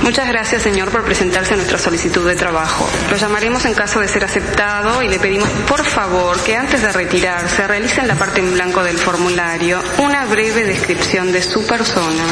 Muchas gracias, señor, por presentarse a nuestra solicitud de trabajo. Lo llamaremos en caso de ser aceptado y le pedimos, por favor, que antes de retirarse realice en la parte en blanco del formulario una breve descripción de su persona.